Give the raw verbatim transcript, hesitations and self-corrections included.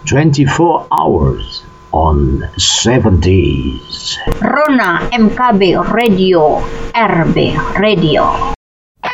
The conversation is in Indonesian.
twenty-four hours on seven days. Rona M K B Radio, R B Radio.